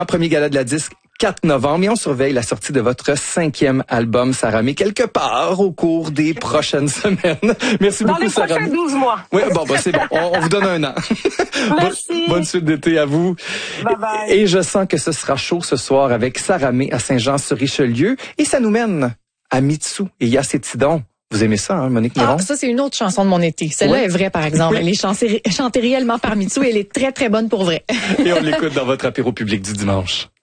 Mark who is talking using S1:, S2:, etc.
S1: Premier gala de la disque, 4 novembre, et on surveille la sortie de votre 5e album, Sarah May, quelque part au cours des prochaines semaines. Merci beaucoup, Sarah.
S2: Dans les prochains 12 mois.
S1: Oui, c'est bon. On vous donne un an.
S2: Merci.
S1: Bonne suite d'été à vous.
S2: Bye bye.
S1: Et je sens que ce sera chaud ce soir avec Sarah May à Saint-Jean-sur-Richelieu. Et ça nous mène à Mitsou et Yacétidon. Vous aimez ça, hein, Monique Néron?
S3: Ça, c'est une autre chanson de mon été. Celle-là est vraie, par exemple. Elle est chantée réellement par Mitsou et elle est très, très bonne pour vrai.
S1: Et on l'écoute dans votre apéro public du dimanche.